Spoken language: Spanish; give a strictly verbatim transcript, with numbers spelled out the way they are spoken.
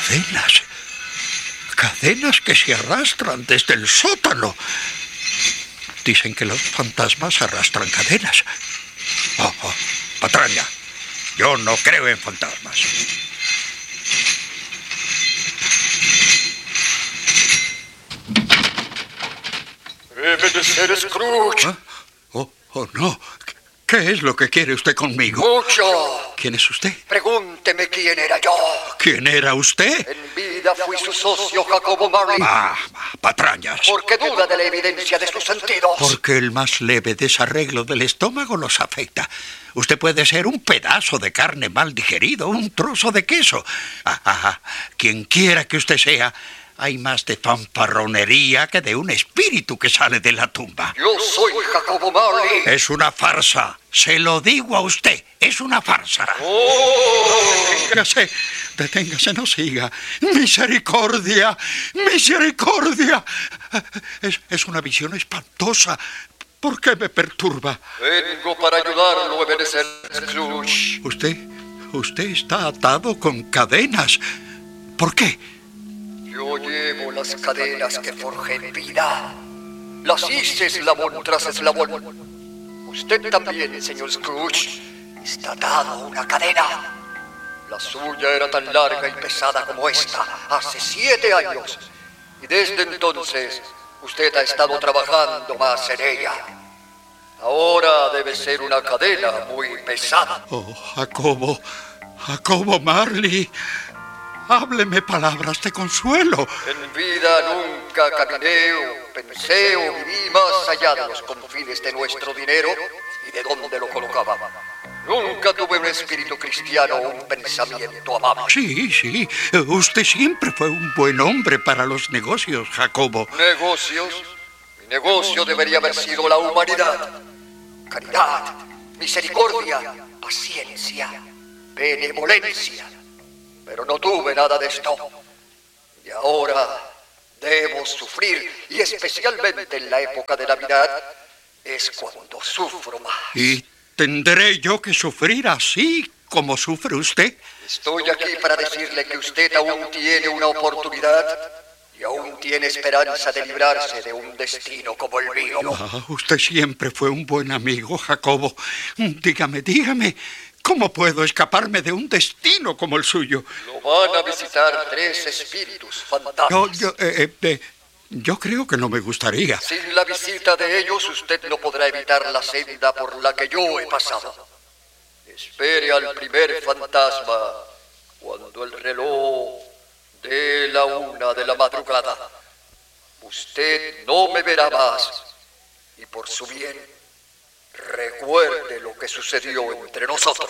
Cadenas. Cadenas que se arrastran desde el sótano. Dicen que los fantasmas arrastran cadenas. Oh, oh, patraña, yo no creo en fantasmas. Debe de ser Scrooge. ¿Ah? Oh, oh, no. ¿Qué es lo que quiere usted conmigo? Mucho. ¿Quién es usted? Pregúnteme quién era yo. ¿Quién era usted? En vida fui su socio, Jacobo Marley. Ah, patrañas. ¿Por qué duda de la evidencia de sus sentidos? Porque el más leve desarreglo del estómago los afecta. Usted puede ser un pedazo de carne mal digerido, un trozo de queso. Ah, ah, ah. Quien quiera que usted sea, hay más de fanfarronería que de un espíritu que sale de la tumba. Yo soy Jacobo Marley. Es una farsa. Se lo digo a usted. Es una farsa. Oh. Deténgase. Deténgase, no siga. Misericordia. Misericordia. Es, es una visión espantosa. ¿Por qué me perturba? Vengo para ayudarlo, Ebenezer Scrooge. Usted, usted está atado con cadenas. ¿Por qué? Yo llevo las cadenas que forjé en vida. Las hice eslabón tras eslabón. Usted también, señor Scrooge, está atado a una cadena. La suya era tan larga y pesada como esta, hace siete años. Y desde entonces, usted ha estado trabajando más en ella. Ahora debe ser una cadena muy pesada. Oh, Jacobo, Jacobo Marley, hábleme palabras de consuelo. En vida nunca caminé o pensé o viví más allá de los confines de nuestro dinero y de dónde lo colocaba. Nunca tuve un espíritu cristiano o un pensamiento amable. Sí, sí, usted siempre fue un buen hombre para los negocios, Jacobo. ¿Negocios? Mi negocio debería haber sido la humanidad. Caridad, misericordia, paciencia, benevolencia. Pero no tuve nada de esto. Y ahora debo sufrir, y especialmente en la época de Navidad, es cuando sufro más. ¿Y tendré yo que sufrir así como sufre usted? Estoy aquí para decirle que usted aún tiene una oportunidad y aún tiene esperanza de librarse de un destino como el mío. Ah, usted siempre fue un buen amigo, Jacobo. Dígame, dígame, ¿cómo puedo escaparme de un destino como el suyo? Lo van a visitar tres espíritus fantasmas. Yo, yo, eh, eh, yo creo que no me gustaría. Sin la visita de ellos, usted no podrá evitar la senda por la que yo he pasado. Espere al primer fantasma cuando el reloj dé la una de la madrugada. Usted no me verá más. Y por su bien, recuerde lo que sucedió entre nosotros.